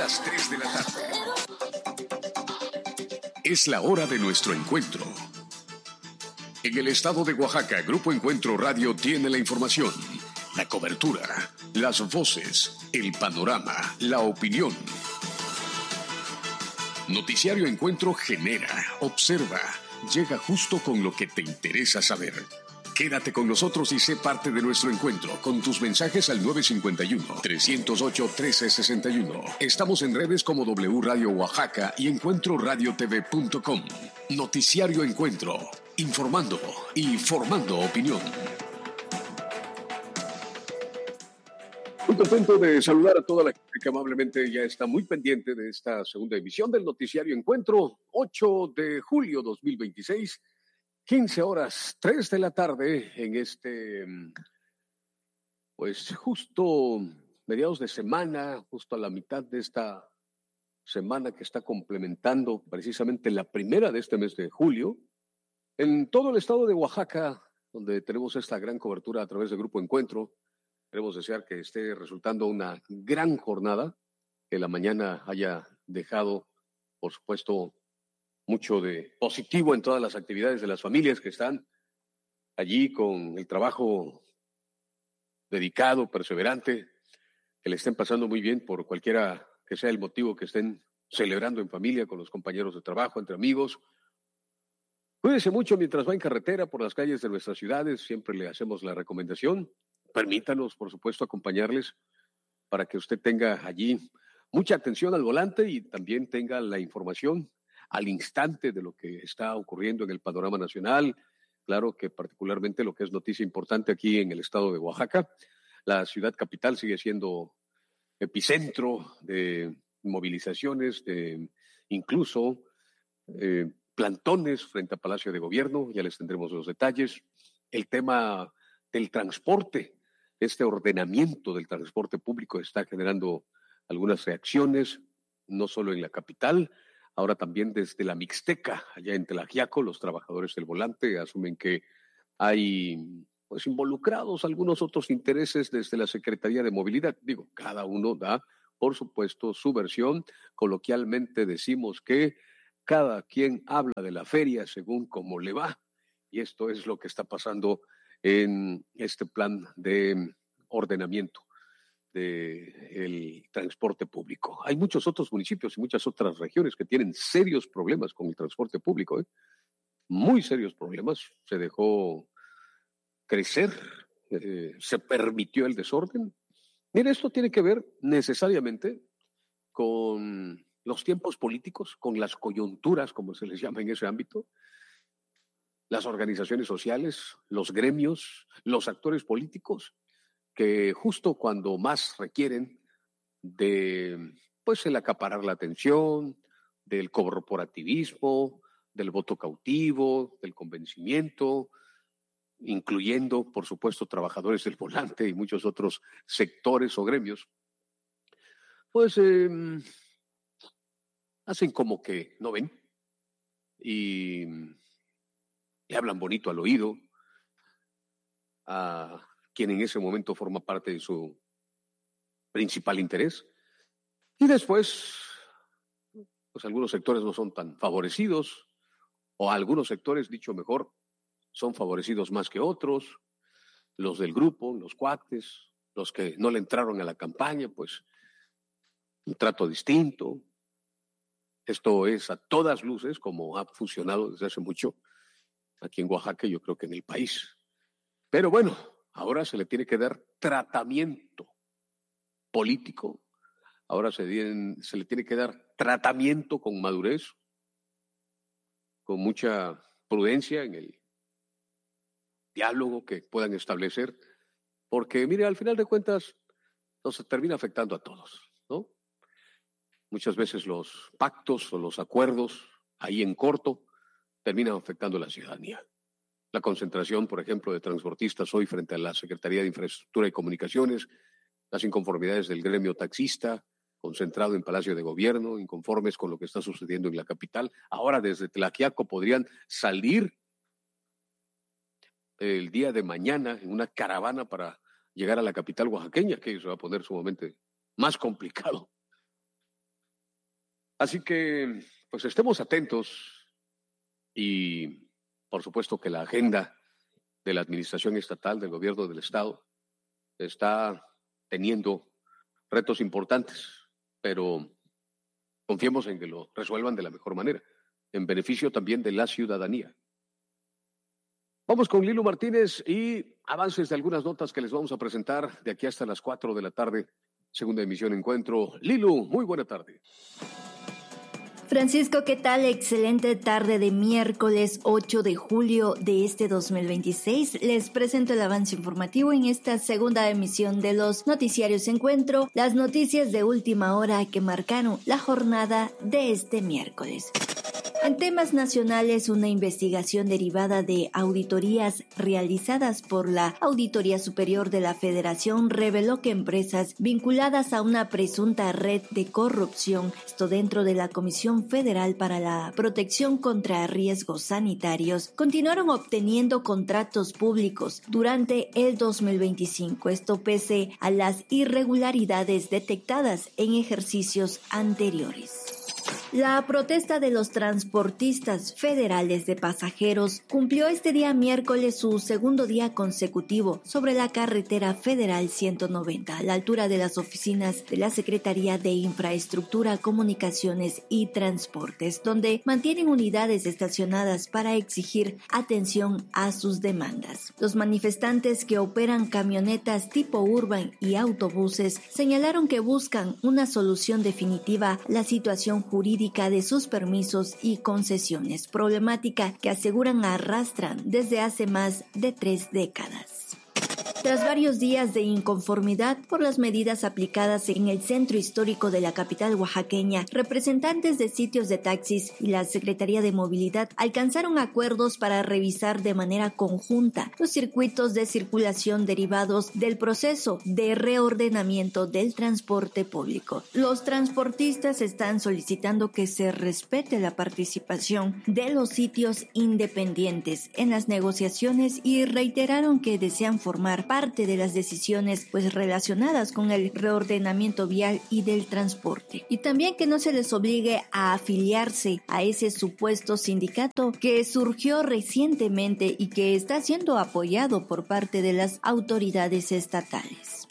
las 3 de la tarde. Es la hora de nuestro encuentro. En el estado de Oaxaca, Grupo Encuentro Radio tiene la información, la cobertura, las voces, el panorama, la opinión. Noticiario Encuentro genera, observa, llega justo con lo que te interesa saber. Quédate con nosotros y sé parte de nuestro encuentro con tus mensajes al 951-308-1361. Estamos en redes como W Radio Oaxaca y encuentroradiotv.com. Noticiario Encuentro, informando y formando opinión. Muy contento de saludar a toda la gente que amablemente ya está muy pendiente de esta segunda emisión del Noticiario Encuentro, 8 de julio 2026. 15 horas, 3 de la tarde en pues justo mediados de semana, justo a la mitad de esta semana que está complementando precisamente la primera de este mes de julio, en todo el estado de Oaxaca, donde tenemos esta gran cobertura a través del Grupo Encuentro. Queremos desear que esté resultando una gran jornada, que la mañana haya dejado, por supuesto, mucho de positivo en todas las actividades de las familias que están allí con el trabajo dedicado, perseverante, que le estén pasando muy bien por cualquiera que sea el motivo que estén celebrando en familia, con los compañeros de trabajo, entre amigos. Cuídese mucho mientras va en carretera por las calles de nuestras ciudades, siempre le hacemos la recomendación. Permítanos, por supuesto, acompañarles para que usted tenga allí mucha atención al volante y también tenga la información al instante de lo que está ocurriendo en el panorama nacional. Claro que particularmente lo que es noticia importante aquí en el estado de Oaxaca, la ciudad capital sigue siendo epicentro de movilizaciones, de incluso plantones frente al Palacio de Gobierno, ya les tendremos los detalles. El tema del transporte, este ordenamiento del transporte público está generando algunas reacciones, no solo en la capital. Ahora también desde la Mixteca, allá en Tlaxiaco, los trabajadores del volante asumen que hay pues involucrados algunos otros intereses desde la Secretaría de Movilidad. Digo, cada uno da, por supuesto, su versión. Coloquialmente decimos que cada quien habla de la feria según cómo le va. Y esto es lo que está pasando en este plan de ordenamiento del transporte público. Hay muchos otros municipios y muchas otras regiones que tienen serios problemas con el transporte público, muy serios problemas. Se dejó crecer, se permitió el desorden. Mire, esto tiene que ver necesariamente con los tiempos políticos, con las coyunturas, como se les llama en ese ámbito, las organizaciones sociales, los gremios, los actores políticos, que justo cuando más requieren de, pues, el acaparar la atención, del corporativismo, del voto cautivo, del convencimiento, incluyendo, por supuesto, trabajadores del volante y muchos otros sectores o gremios, pues hacen como que no ven y le hablan bonito al oído a quien en ese momento forma parte de su principal interés. Y después, pues algunos sectores no son tan favorecidos, o algunos sectores, dicho mejor, son favorecidos más que otros. Los del grupo, los cuates, los que no le entraron a la campaña, pues un trato distinto. Esto es a todas luces como ha funcionado desde hace mucho aquí en Oaxaca, yo creo que en el país. Pero bueno, ahora se le tiene que dar tratamiento político, ahora se le tiene que dar tratamiento con madurez, con mucha prudencia en el diálogo que puedan establecer, porque mire, al final de cuentas nos termina afectando a todos, ¿no? Muchas veces los pactos o los acuerdos ahí en corto terminan afectando a la ciudadanía. La concentración, por ejemplo, de transportistas hoy frente a la Secretaría de Infraestructura y Comunicaciones, las inconformidades del gremio taxista, concentrado en Palacio de Gobierno, inconformes con lo que está sucediendo en la capital. Ahora desde Tlaxiaco podrían salir el día de mañana en una caravana para llegar a la capital oaxaqueña, que se va a poner sumamente más complicado. Así que, pues estemos atentos y, por supuesto, que la agenda de la administración estatal, del gobierno del Estado, está teniendo retos importantes, pero confiemos en que lo resuelvan de la mejor manera, en beneficio también de la ciudadanía. Vamos con Lilu Martínez y avances de algunas notas que les vamos a presentar de aquí hasta las 4 de la tarde, segunda emisión Encuentro. Lilu, muy buena tarde. Francisco, ¿qué tal? Excelente tarde de miércoles 8 de julio de este 2026. Les presento el avance informativo en esta segunda emisión de los noticiarios Encuentro, las noticias de última hora que marcaron la jornada de este miércoles. En temas nacionales, una investigación derivada de auditorías realizadas por la Auditoría Superior de la Federación reveló que empresas vinculadas a una presunta red de corrupción, esto dentro de la Comisión Federal para la Protección contra Riesgos Sanitarios, continuaron obteniendo contratos públicos durante el 2025, esto pese a las irregularidades detectadas en ejercicios anteriores. La protesta de los transportistas federales de pasajeros cumplió este día miércoles su segundo día consecutivo sobre la carretera federal 190, a la altura de las oficinas de la Secretaría de Infraestructura, Comunicaciones y Transportes, donde mantienen unidades estacionadas para exigir atención a sus demandas. Los manifestantes que operan camionetas tipo urban y autobuses señalaron que buscan una solución definitiva a la situación jurídica de sus permisos y concesiones, problemática que aseguran arrastran desde hace más de 3 décadas. Tras varios días de inconformidad por las medidas aplicadas en el centro histórico de la capital oaxaqueña, representantes de sitios de taxis y la Secretaría de Movilidad alcanzaron acuerdos para revisar de manera conjunta los circuitos de circulación derivados del proceso de reordenamiento del transporte público. Los transportistas están solicitando que se respete la participación de los sitios independientes en las negociaciones y reiteraron que desean formar parte de las decisiones relacionadas con el reordenamiento vial y del transporte, y también que no se les obligue a afiliarse a ese supuesto sindicato que surgió recientemente y que está siendo apoyado por parte de las autoridades estatales.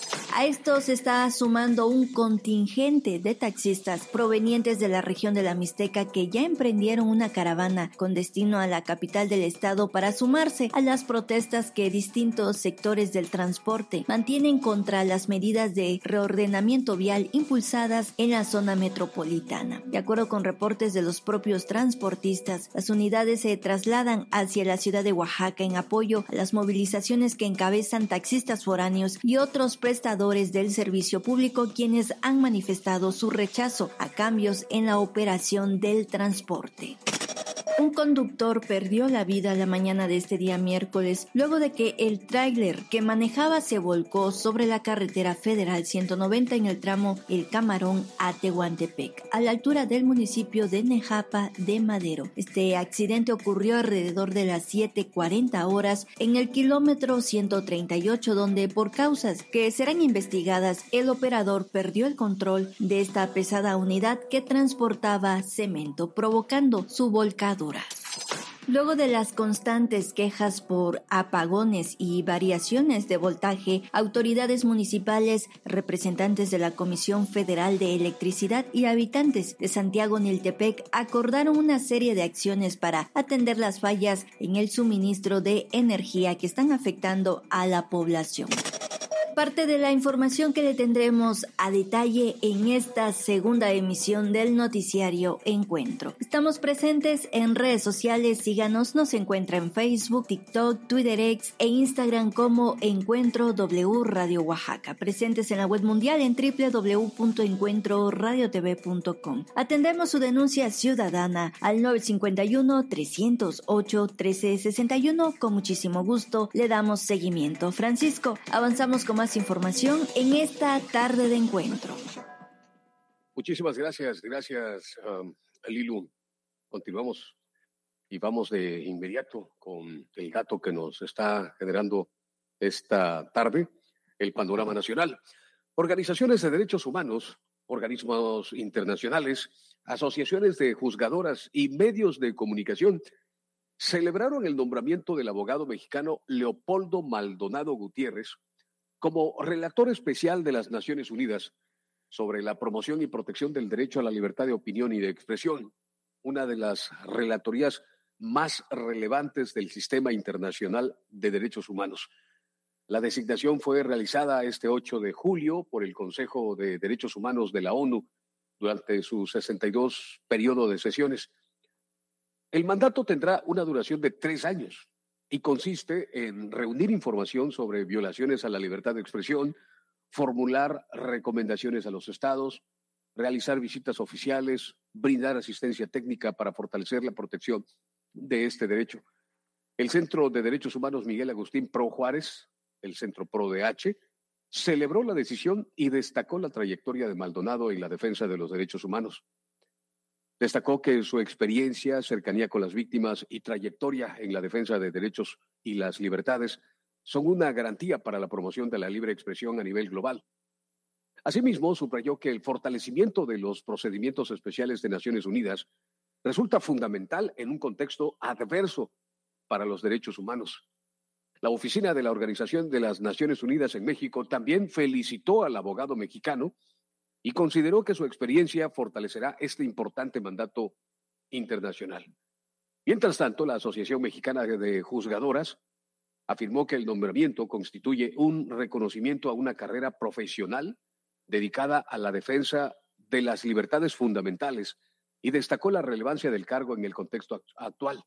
A esto se está sumando un contingente de taxistas provenientes de la región de la Mixteca que ya emprendieron una caravana con destino a la capital del estado para sumarse a las protestas que distintos sectores del transporte mantienen contra las medidas de reordenamiento vial impulsadas en la zona metropolitana. De acuerdo con reportes de los propios transportistas, las unidades se trasladan hacia la ciudad de Oaxaca en apoyo a las movilizaciones que encabezan taxistas foráneos y otros prestadores del servicio público, quienes han manifestado su rechazo a cambios en la operación del transporte. Un conductor perdió la vida la mañana de este día miércoles luego de que el tráiler que manejaba se volcó sobre la carretera federal 190 en el tramo El Camarón a Tehuantepec, a la altura del municipio de Nejapa de Madero. Este accidente ocurrió alrededor de las 7:40 horas en el kilómetro 138, donde por causas que serán investigadas, el operador perdió el control de esta pesada unidad que transportaba cemento, provocando su volcadura. Luego de las constantes quejas por apagones y variaciones de voltaje, autoridades municipales, representantes de la Comisión Federal de Electricidad y habitantes de Santiago Niltepec acordaron una serie de acciones para atender las fallas en el suministro de energía que están afectando a la población. Parte de la información que le tendremos a detalle en esta segunda emisión del noticiario Encuentro. Estamos presentes en redes sociales, síganos, nos encuentra en Facebook, TikTok, Twitter X e Instagram como Encuentro W Radio Oaxaca. Presentes en la web mundial en www.encuentroradiotv.com. Atendemos su denuncia ciudadana al 951-308-1361. Con muchísimo gusto le damos seguimiento. Francisco, avanzamos con más información en esta tarde de encuentro. Muchísimas gracias, Lilu. Continuamos y vamos de inmediato con el dato que nos está generando esta tarde, el panorama nacional. Organizaciones de derechos humanos, organismos internacionales asociaciones de juzgadoras y medios de comunicación celebraron el nombramiento del abogado mexicano Leopoldo Maldonado Gutiérrez como relator especial de las Naciones Unidas sobre la promoción y protección del derecho a la libertad de opinión y de expresión, una de las relatorías más relevantes del sistema internacional de derechos humanos. La designación fue realizada este 8 de julio por el Consejo de Derechos Humanos de la ONU durante su 62 periodo de sesiones. El mandato tendrá una duración de 3 años y consiste en reunir información sobre violaciones a la libertad de expresión, formular recomendaciones a los estados, realizar visitas oficiales, brindar asistencia técnica para fortalecer la protección de este derecho. El Centro de Derechos Humanos Miguel Agustín Pro Juárez, el Centro ProDH, celebró la decisión y destacó la trayectoria de Maldonado en la defensa de los derechos humanos. Destacó que su experiencia, cercanía con las víctimas y trayectoria en la defensa de derechos y las libertades son una garantía para la promoción de la libre expresión a nivel global. Asimismo, subrayó que el fortalecimiento de los procedimientos especiales de Naciones Unidas resulta fundamental en un contexto adverso para los derechos humanos. La oficina de la Organización de las Naciones Unidas en México también felicitó al abogado mexicano y consideró que su experiencia fortalecerá este importante mandato internacional. Mientras tanto, la Asociación Mexicana de Juzgadoras afirmó que el nombramiento constituye un reconocimiento a una carrera profesional dedicada a la defensa de las libertades fundamentales y destacó la relevancia del cargo en el contexto actual.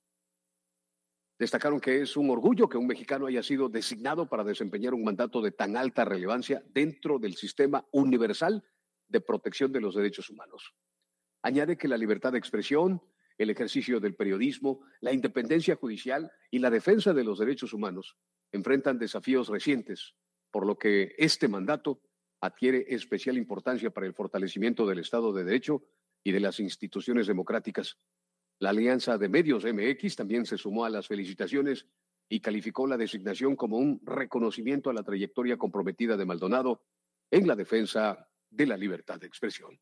Destacaron que es un orgullo que un mexicano haya sido designado para desempeñar un mandato de tan alta relevancia dentro del sistema universal de protección de los derechos humanos. Añade que la libertad de expresión, el ejercicio del periodismo, la independencia judicial y la defensa de los derechos humanos enfrentan desafíos recientes, por lo que este mandato adquiere especial importancia para el fortalecimiento del Estado de Derecho y de las instituciones democráticas. La Alianza de Medios MX también se sumó a las felicitaciones y calificó la designación como un reconocimiento a la trayectoria comprometida de Maldonado en la defensa de la libertad de expresión.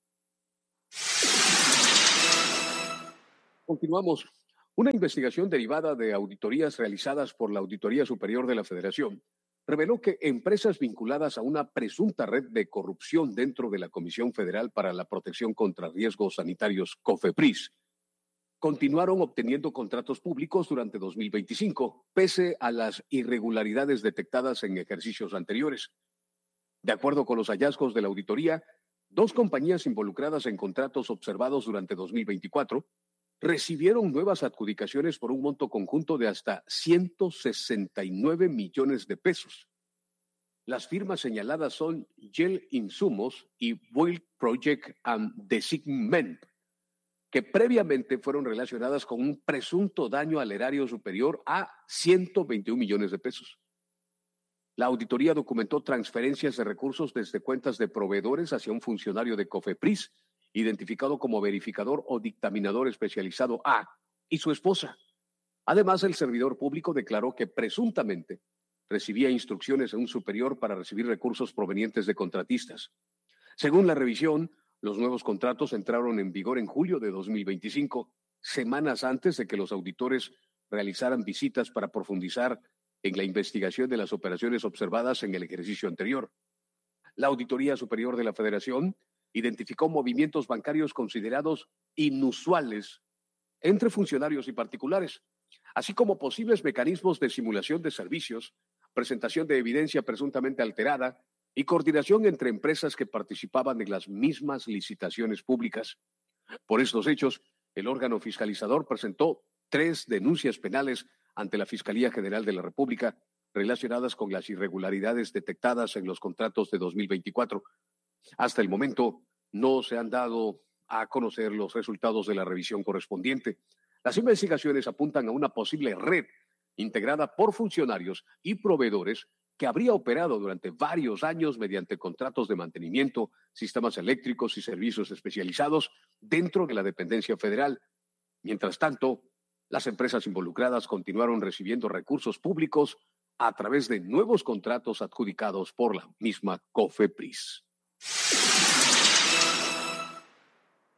Continuamos. Una investigación derivada de auditorías realizadas por la Auditoría Superior de la Federación reveló que empresas vinculadas a una presunta red de corrupción dentro de la Comisión Federal para la Protección contra Riesgos Sanitarios, COFEPRIS, continuaron obteniendo contratos públicos durante 2025, pese a las irregularidades detectadas en ejercicios anteriores. De acuerdo con los hallazgos de la auditoría, 2 compañías involucradas en contratos observados durante 2024 recibieron nuevas adjudicaciones por un monto conjunto de hasta 169 millones de pesos. Las firmas señaladas son Yale Insumos y Boyle Project and Designment, que previamente fueron relacionadas con un presunto daño al erario superior a 121 millones de pesos. La auditoría documentó transferencias de recursos desde cuentas de proveedores hacia un funcionario de COFEPRIS, identificado como verificador o dictaminador especializado A, y su esposa. Además, el servidor público declaró que presuntamente recibía instrucciones de un superior para recibir recursos provenientes de contratistas. Según la revisión, los nuevos contratos entraron en vigor en julio de 2025, semanas antes de que los auditores realizaran visitas para profundizar en la investigación de las operaciones observadas en el ejercicio anterior. La Auditoría Superior de la Federación identificó movimientos bancarios considerados inusuales entre funcionarios y particulares, así como posibles mecanismos de simulación de servicios, presentación de evidencia presuntamente alterada y coordinación entre empresas que participaban en las mismas licitaciones públicas. Por estos hechos, el órgano fiscalizador presentó 3 denuncias penales ante la Fiscalía General de la República relacionadas con las irregularidades detectadas en los contratos de 2024. Hasta el momento, no se han dado a conocer los resultados de la revisión correspondiente. Las investigaciones apuntan a una posible red integrada por funcionarios y proveedores que habría operado durante varios años mediante contratos de mantenimiento, sistemas eléctricos y servicios especializados dentro de la dependencia federal. Mientras tanto, las empresas involucradas continuaron recibiendo recursos públicos a través de nuevos contratos adjudicados por la misma COFEPRIS.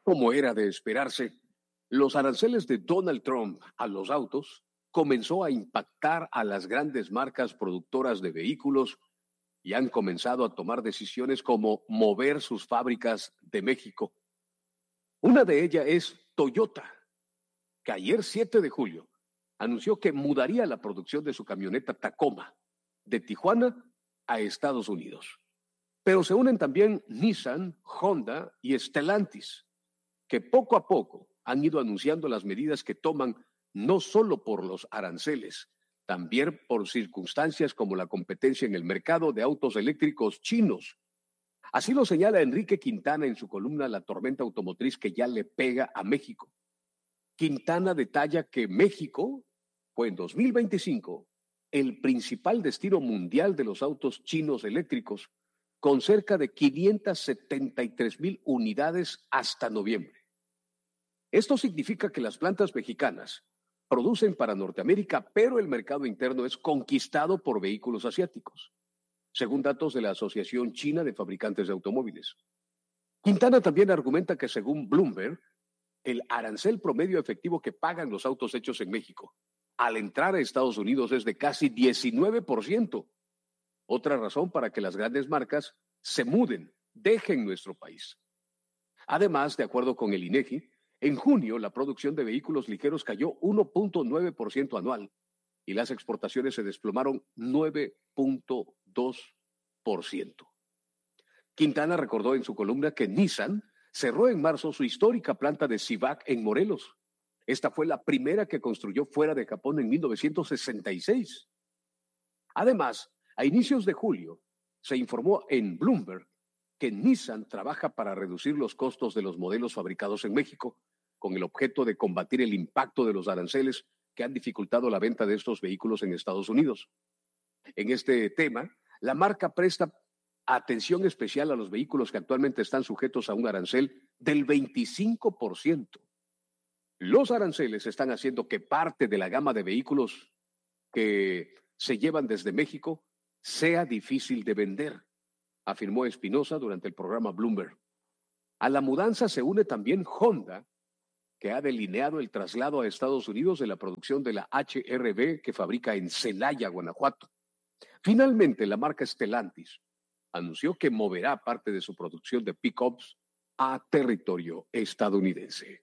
Como era de esperarse, los aranceles de Donald Trump a los autos comenzó a impactar a las grandes marcas productoras de vehículos y han comenzado a tomar decisiones como mover sus fábricas de México. Una de ellas es Toyota, que ayer 7 de julio anunció que mudaría la producción de su camioneta Tacoma de Tijuana a Estados Unidos. Pero se unen también Nissan, Honda y Stellantis, que poco a poco han ido anunciando las medidas que toman no solo por los aranceles, también por circunstancias como la competencia en el mercado de autos eléctricos chinos. Así lo señala Enrique Quintana en su columna La tormenta automotriz que ya le pega a México. Quintana detalla que México fue en 2025 el principal destino mundial de los autos chinos eléctricos, con cerca de 573,000 unidades hasta noviembre. Esto significa que las plantas mexicanas producen para Norteamérica, pero el mercado interno es conquistado por vehículos asiáticos, según datos de la Asociación China de Fabricantes de Automóviles. Quintana también argumenta que según Bloomberg, el arancel promedio efectivo que pagan los autos hechos en México al entrar a Estados Unidos es de casi 19%. Otra razón para que las grandes marcas se muden, dejen nuestro país. Además, de acuerdo con el INEGI, en junio la producción de vehículos ligeros cayó 1.9% anual y las exportaciones se desplomaron 9.2%. Quintana recordó en su columna que Nissan cerró en marzo su histórica planta de Civac en Morelos. Esta fue la primera que construyó fuera de Japón en 1966. Además, a inicios de julio, se informó en Bloomberg que Nissan trabaja para reducir los costos de los modelos fabricados en México, con el objeto de combatir el impacto de los aranceles que han dificultado la venta de estos vehículos en Estados Unidos. En este tema, la marca presta atención especial a los vehículos que actualmente están sujetos a un arancel del 25%. Los aranceles están haciendo que parte de la gama de vehículos que se llevan desde México sea difícil de vender, afirmó Espinosa durante el programa Bloomberg. A la mudanza se une también Honda, que ha delineado el traslado a Estados Unidos de la producción de la HR-V que fabrica en Celaya, Guanajuato. Finalmente, la marca Stellantis anunció que moverá parte de su producción de pickups a territorio estadounidense.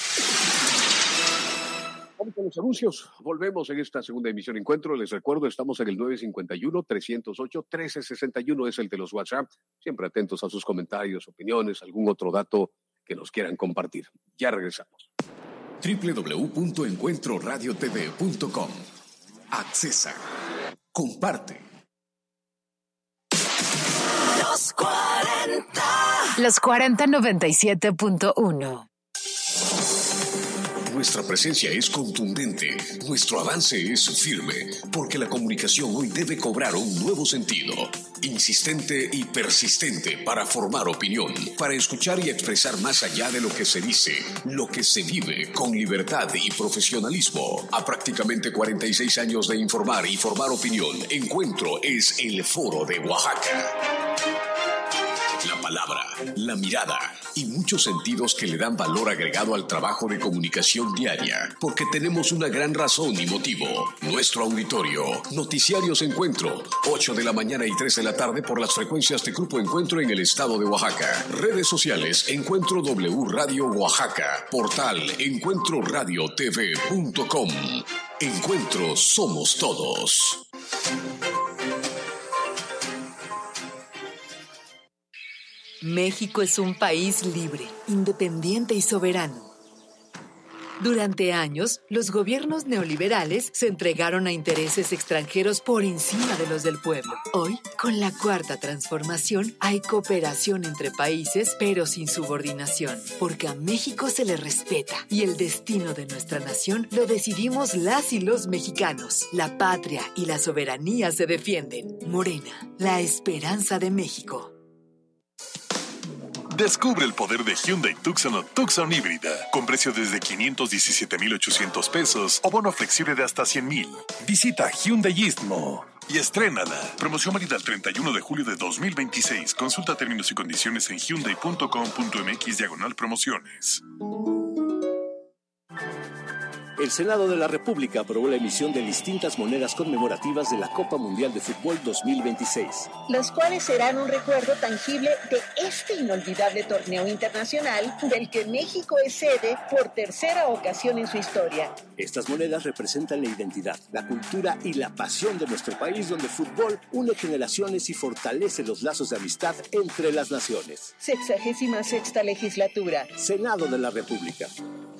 Vamos con los anuncios. Volvemos en esta segunda emisión Encuentro. Les recuerdo, estamos en el 951-308-1361, es el de los WhatsApp. Siempre atentos a sus comentarios, opiniones, algún otro dato que nos quieran compartir. Ya regresamos. www.encuentroradiotv.com. Accesa. Comparte. Los 40. Los 40 97.1. Nuestra presencia es contundente, nuestro avance es firme, porque la comunicación hoy debe cobrar un nuevo sentido, insistente y persistente para formar opinión, para escuchar y expresar más allá de lo que se dice, lo que se vive con libertad y profesionalismo. A prácticamente 46 años de informar y formar opinión, Encuentro es el Foro de Oaxaca. La palabra, la mirada y muchos sentidos que le dan valor agregado al trabajo de comunicación diaria, porque tenemos una gran razón y motivo. Nuestro auditorio, Noticiarios Encuentro, 8 de la mañana y 3 de la tarde por las frecuencias de Grupo Encuentro en el estado de Oaxaca. Redes sociales, Encuentro W Radio Oaxaca. Portal, encuentroradiotv.com. Encuentro somos todos. México es un país libre, independiente y soberano. Durante años, los gobiernos neoliberales se entregaron a intereses extranjeros por encima de los del pueblo. Hoy, con la Cuarta Transformación, hay cooperación entre países, pero sin subordinación, porque a México se le respeta y el destino de nuestra nación lo decidimos las y los mexicanos. La patria y la soberanía se defienden. Morena, la esperanza de México. Descubre el poder de Hyundai Tucson o Tucson híbrida, con precio desde 517,800 pesos o bono flexible de hasta 100,000. Visita Hyundai Istmo y estrénala. Promoción válida el 31 de julio de 2026. Consulta términos y condiciones en hyundai.com.mx/promociones. El Senado de la República aprobó la emisión de distintas monedas conmemorativas de la Copa Mundial de Fútbol 2026. Las cuales serán un recuerdo tangible de este inolvidable torneo internacional del que México es sede por tercera ocasión en su historia. Estas monedas representan la identidad, la cultura y la pasión de nuestro país, donde el fútbol une generaciones y fortalece los lazos de amistad entre las naciones. 66ª legislatura. Senado de la República.